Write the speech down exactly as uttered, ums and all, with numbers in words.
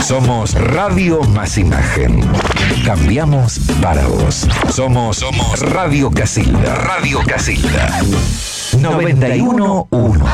Somos Radio Más Imagen. Cambiamos para vos. Somos, somos Radio Casilda. Radio Casilda. noventa y uno punto uno.